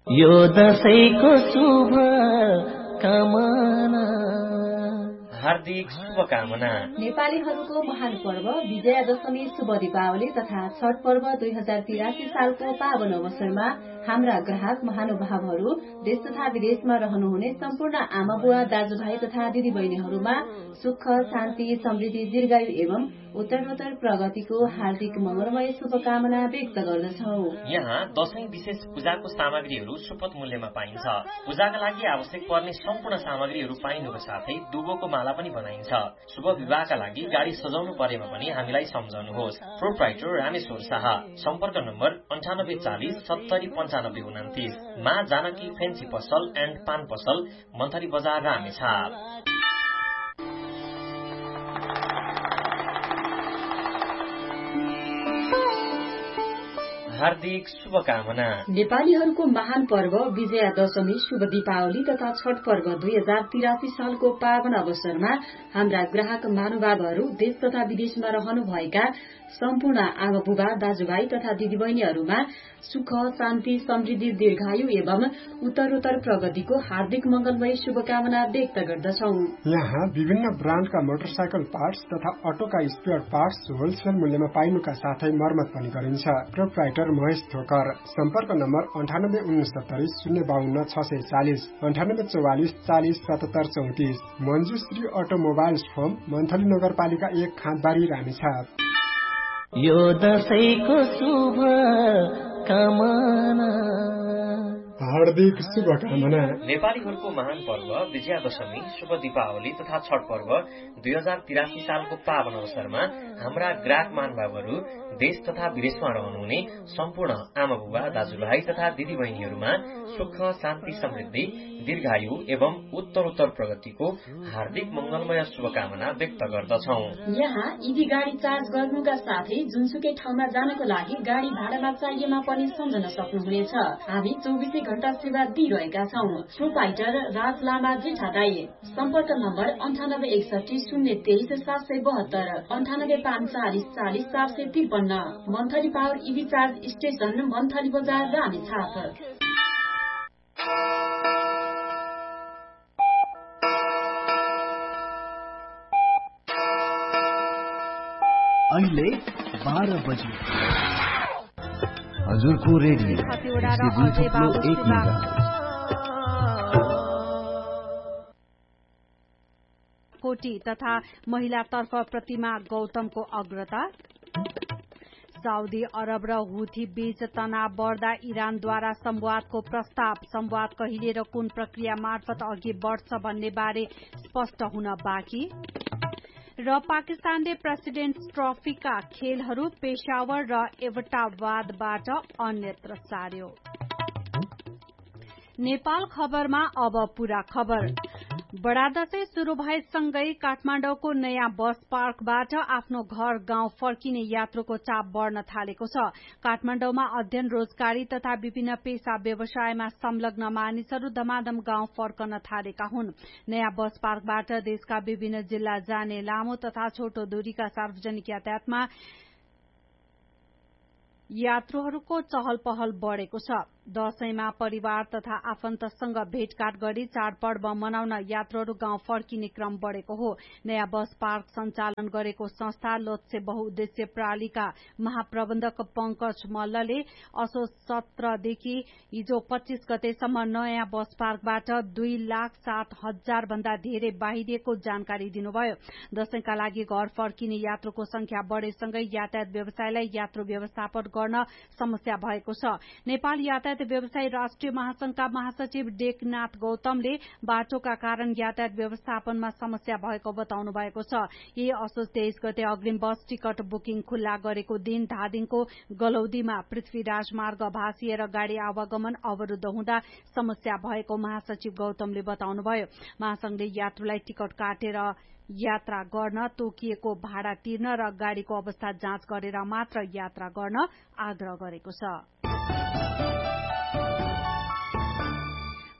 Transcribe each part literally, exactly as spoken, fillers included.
यो दशैंको शुभ कामना हार्दिक शुभकामना। नेपालीहरूको महान पर्व विजयादशमी शुभ दीपावली तथा छठ पर्व दुई हजार तिरासी सालको पावन अवसरमा हाम्रा ग्राहक महानुभावहरू देश तथा विदेशमा रहनुहुने सम्पूर्ण आमा बुवा दाजुभाइ तथा दिदी बहिनीहरूमा सुख शान्ति समृद्धि दीर्घायु एवं उत्तरोत्तर प्रगतिको हार्दिक मंगलमय शुभकामना व्यक्त गर्दछौ। यहाँ दशैं विशेष पूजाको सामग्रीहरू सुपथ मूल्यमा पाइन्छ। पूजाका लागि आवश्यक पर्ने सम्पूर्ण सामग्रीहरू पाइनुको साथै दुबोको माला पनि बनाइन्छ। शुभ विवाहका लागि गाडी सजाउनु परेमा पनि हामीलाई सम्झाउनुहोस्। प्रोप्राइटर रामेश्वर शाह, सम्पर्क नम्बर अन्ठानब्बे चालिस सत्तरी पञ्चानब्बे उन्तिस। मा जानकी फेन्सी पसल एण्ड पान पसल, मन्थली बजार, रामेछाप। हार्दिक शुभकामना। नेपालीहरूको महान पर्व विजयादशमी शुभ दीपावली तथा छठ पर्व दुई हजार तिरासी सालको पावन अवसरमा हाम्रा ग्राहक महानुभावहरू देश तथा विदेशमा रहनुभएका सम्पूर्ण आमा बुबा दाजुभाइ तथा दिदीबहिनीहरूमा सुख शान्ति समृद्धि दीर्घायु एवं उत्तरोत्तर प्रगतिको हार्दिक मंगलमय शुभकामना व्यक्त गर्दछौ। यहाँ विभिन्न ब्रान्डका मोटरसाइकल पार्ट्स तथा अटोका स्पेयर पार्ट्स होलसेल मूल्यमा पाइनुका साथै मर्मत पनि गरिन्छ। प्रोप्राइटर महेश थोकर, सम्पर्क नम्बर अन्ठानब्बे उनसत्तरी शून्य बाहन्न छ सय चालिस, अन्ठानब्बे चौवालिस चालिस सतहत्तर चौतिस। मञ्जुश्री अटोमोबाइल्स फर्म, मन्थली नगरपालिका एक, खाँदबारी, रामेछाप। यो दशैंको शुभ कामना हार्दिक शुभकामना। नेपालीहरूको महान पर्व विजयादशमी शुभ दीपावली तथा छठ पर्व दुई हजार तिरासी सालको पावन अवसरमा हाम्रा ग्राहक महानुभावहरू देश तथा विदेशमा रहनुहुने सम्पूर्ण आमा बुबा दाजुभाइ तथा दिदी बहिनीहरूमा सुख शान्ति समृद्धि दीर्घायु एवं उत्तरोत्तर प्रगतिको हार्दिक मंगलमय शुभकामना व्यक्त गर्दछौ। यहाँ ईभी गाडी चार्ज गर्नुका साथै जुनसुकै ठाउँमा जानको लागि गाडी भाडामा चाहिएमा पनि सम्झन सक्नुहुनेछ। हामी चौबिसै घण्टा सेवा दिइरहेका छौं। प्रोप्राइटर राज लामा जेठादाई, सम्पर्क नम्बर अन्ठानब्बे एकसठी शून्य तेइस सात सय बहत्तर, अन्ठानब्बे पाँच चालिस चालिस चार सय त्रिपन्न। Monthly power ईभी charge station, monthly बजार, रामेछाप। अहिले बाह्र बजे हजुरको रेडियो एक मेगा कोटी तथा महिलातर्फ प्रतिमा गौतमको अग्रता। साउदी अरब र हुथी बीच तनाव बढ्दा इरानद्वारा संवादको प्रस्ताव। संवाद कहिले र कुन प्रक्रिया मार्फत अघि बढ्छ भन्ने बारे स्पष्ट हुन बाँकी। र पाकिस्तानले प्रेसिडेन्ट्स ट्रफीका खेलहरू पेशावर र एबटाबादबाट अन्यत्र सार्यो। नेपाल खबरमा अब पूरा खबर। बडा दशैं शुरू भएसँगै काठमाडौँको नयाँ बस पार्कबाट आफ्नो घर गाउँ फर्किने यात्रुको चाप बढ्न थालेको छ। काठमाडौँमा अध्ययन रोजगारी तथा विभिन्न पेशा व्यवसायमा संलग्न मानिसहरू धमाधम गाउँ फर्कन थालेका हुन्। नयाँ बस पार्कबाट देशका विभिन्न जिल्ला जाने लामो तथा छोटो दूरीका सार्वजनिक यातायातमा यात्रुहरूको चहल पहल बढ़ेको छ। दशैंमा परिवार तथा आफन्तसँग भेटघाट गरी चाडपर्व मनाउन यात्रुहरू गाउँ फर्किने क्रम बढ़ेको हो। नयाँ बस पार्क सञ्चालन गरेको संस्था लोत्से बहुउद्देश्य प्रणालीका महाप्रबन्धक पंकज मल्लले असोज सत्रदेखि हिजो पच्चीस गतेसम्म नयाँ बस पार्कबाट दुई लाख सात हजार भन्दा धेरै बाहिरिएको जानकारी दिनुभयो। दशैंका लागि घर फर्किने यात्रुको संख्या बढ़ेसँगै यातायात व्यवसायलाई यात्रु व्यवस्थापन गर्न समस्या भएको छ। नेपाल यातायात व्यवसायी राष्ट्रिय महासंघका महासचिव डेकनाथ गौतमले बाटोका कारण यातायात व्यवस्थापनमा समस्या भएको बताउनु भएको छ। यही असोज तेइस गते अग्रिम बस टिकट बुकिङ खुल्ला गरेको दिन धादिङको गलौदीमा पृथ्वीराज मार्ग भासिएर गाड़ी आवागमन अवरूद्ध हुँदा समस्या भएको महासचिव गौतमले बताउनुभयो। महासंघले यात्रुलाई टिकट काटेर यात्रा गर्न, तोकिएको भाडा तिर्न र गाड़ीको अवस्था जाँच गरेर मात्र यात्रा गर्न आग्रह गरेको छ।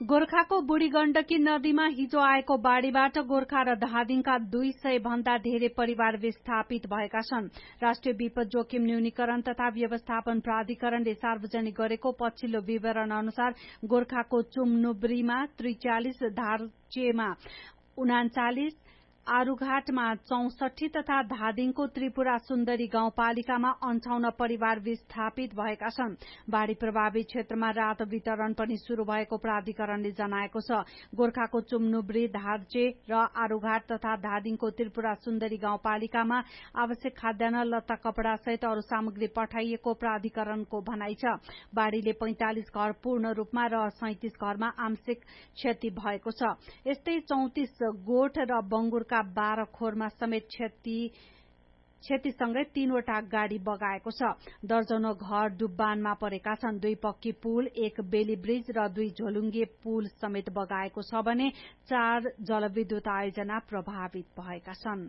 गोर्खाको बुढी गण्डकी नदीमा हिजो आएको बाढ़ीबाट गोर्खा र धादिङका दुई सय भन्दा धेरै परिवार विस्थापित भएका छन्। राष्ट्रिय विपद जोखिम न्यूनीकरण तथा व्यवस्थापन प्राधिकरणले सार्वजनिक गरेको पछिल्लो विवरण अनुसार गोर्खाको चुमनुब्रीमा त्रिचालिस, धारचेमा उनाचालिस, आरूघाटमा चौसठी तथा धादिङको त्रिपुरा सुन्दरी गाउँपालिकामा अन्ठाउन्न परिवार विस्थापित भएका छन्। बाढ़ी प्रभावित क्षेत्रमा राहत वितरण पनि शुरू भएको प्राधिकरणले जनाएको छ। गोर्खाको चुमनुब्री, धारचे र आरूघाट तथा धादिङको त्रिपुरा सुन्दरी गाउँपालिकामा आवश्यक खाद्यान्न, लत्ता, कपड़ा सहित अरू सामग्री पठाइएको प्राधिकरणको भनाइ छ। बाढ़ीले पैंतालिस घर पूर्ण रूपमा र सैंतिस घरमा आंशिक क्षति भएको छ। यस्तै चौतिस गोठ र बंगुरका बाह्र खोरमा समेत क्षति क्षतिसँगै तीनवटा गाड़ी बगाएको छ। दर्जनौ घर डुब्बानमा परेका छन्। दुई पक्की पुल, एक बेली ब्रिज र दुई झोलुङ्गे पुल समेत बगाएको छ भने चार जलविद्युत आयोजना प्रभावित भएका छन्।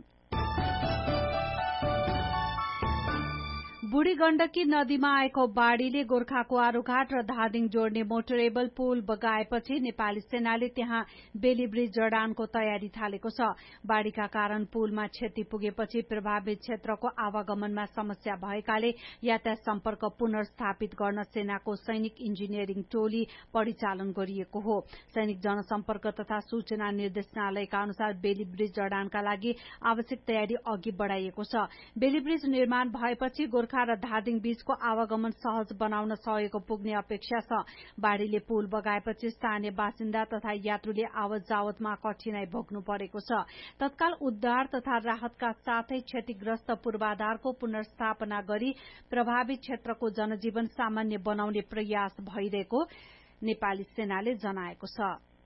बुढी गण्डकी नदीमा आएको बाढ़ीले गोर्खाको आरूघाट र धादिङ जोड्ने मोटरेबल पुल बगाएपछि नेपाली सेनाले त्यहाँ बेली ब्रिज जडानको तयारी थालेको छ। बाढ़ीका कारण पुलमा क्षति पुगेपछि प्रभावित क्षेत्रको आवागमनमा समस्या भएकाले यातायात सम्पर्क पुनर्स्थापित गर्न सेनाको सैनिक इन्जिनियरिङ टोली परिचालन गरिएको हो। सैनिक जनसम्पर्क तथा सूचना निर्देशनालयका अनुसार बेली ब्रिज जडानका लागि आवश्यक तयारी अघि बढ़ाइएको छ। बेली ब्रिज निर्माण भएपछि गोर्खा र धादिङ बीचको आवागमन सहज बनाउन सहयोग पुग्ने अपेक्षा छ। बाढ़ीले पुल बगाएपछि स्थानीय बासिन्दा तथा यात्रुले आवत जावतमा कठिनाई भोग्नु परेको छ। तत्काल उद्धार तथा राहतका साथै क्षतिग्रस्त पूर्वाधारको पुनर्स्थापना गरी प्रभावित क्षेत्रको जनजीवन सामान्य बनाउने प्रयास भइरहेको नेपाली सेनाले जनाएको छ।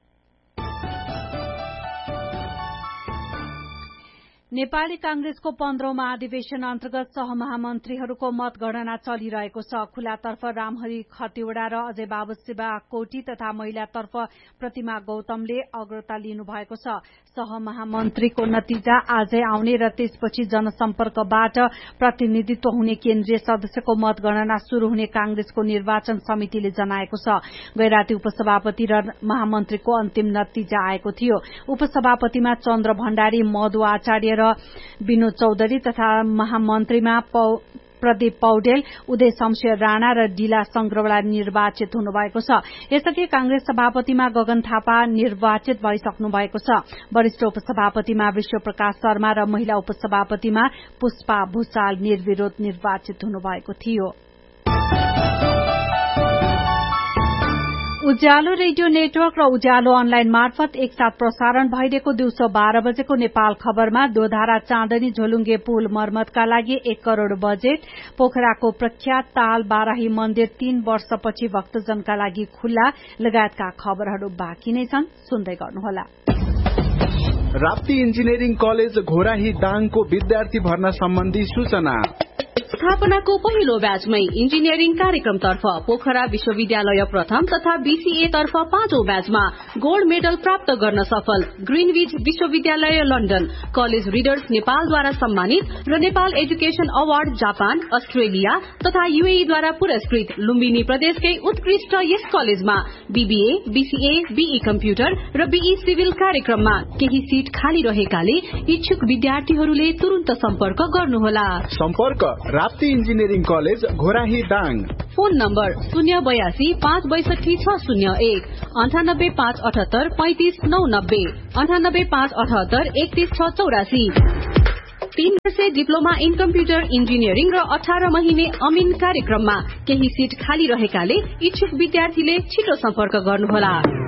नेपाली कांग्रेसको पन्ध्रौं महाधिवेशन अन्तर्गत सहमहामन्त्रीहरूको मतगणना चलिरहेको छ। खुलातर्फ रामहरि खतिवड़ा र अजय बाबु शिवाकोटी तथा महिलातर्फ प्रतिमा गौतमले अग्रता लिनु भएको छ। सहमहामन्त्रीको नतिजा आजै आउने र त्यसपछि जनसम्पर्कबाट प्रतिनिधित्व हुने केन्द्रीय सदस्यको मतगणना शुरू हुने कांग्रेसको निर्वाचन समितिले जनाएको छ। गैराती उपसभापति र महामन्त्रीको अन्तिम नतिजा आएको थियो। उपसभापतिमा चन्द्र भण्डारी, मधु आचार्य र विनोद चौधरी तथा महामन्त्रीमा प्रदीप पौडेल, उदय शमशेर राणा र डिला संग्रवला निर्वाचित हुनुभएको छ। यसअघि कांग्रेस सभापतिमा गगन थापा निर्वाचित भइसक्नु भएको छ। वरिष्ठ उपसभापतिमा विश्वप्रकाश शर्मा र महिला उपसभापतिमा पुष्पा भूषाल निर्विरोध निर्वाचित हुनुभएको थियो। उज्यालो रेडियो नेटवर्क र उज्यालो अनलाइन मार्फत एकसाथ प्रसारण भइरहेको दिउँसो बाह्र बजेको नेपाल खबरमा दोधारा चाँदनी झोलुङ्गे पुल मर्मतका लागि एक करोड़ बजेट, पोखराको प्रख्यात ताल बाराही मन्दिर तीन वर्षपछि भक्तजनका लागि खुल्ला लगायतका खबरहरू बाँकी नै छन्। सुन्दै गर्नुहोला। राप्ती इन्जिनियरिङ कलेज घोराही दाङको विद्यार्थी भर्ना सम्बन्धी सूचना। स्थापनाको पहिलो ब्याचमै इन्जिनियरिङ कार्यक्रमतर्फ पोखरा विश्वविद्यालय प्रथम तथा बीसीए तर्फ पाँचौं ब्याचमा गोल्ड मेडल प्राप्त गर्न सफल ग्रीनविच विश्वविद्यालय लन्डन, कलेज रिडर्स नेपालद्वारा सम्मानित र Nepal education award Japan, Australia तथा यूएईद्वारा पुरस्कृत लुम्बिनी प्रदेशकै उत्कृष्ट यस कलेजमा बीबीए, बीसीए, बीई कम्प्युटर र बीई सिभिल कार्यक्रममा केही सीट खाली रहेकाले इच्छुक विद्यार्थीहरूले तुरन्त सम्पर्क गर्नुहोला। सम्पर्क Rapti engineering college Ghorahi Dang. Phone number शून्य बयासी पाँच बैसठी छ शून्य एक, अन्ठानब्बे पाँच अठहत्तर पैंतिस नौ नब्बे, अन्ठानब्बे पाँच अठहत्तर एकतीस छ चौरासी। तीन वर्षे डिप्लोमा इन कम्प्युटर इन्जिनियरिङ र अठार महिने अमिन कार्यक्रममा केही सीट खाली रहेकाले इच्छुक विद्यार्थीले छिटो सम्पर्क गर्नुहोला।